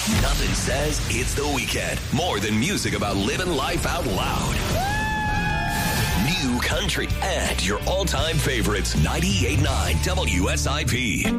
Nothing says it's the weekend more than music about living life out loud. New country and your all-time favorites. 98.9 WSIP.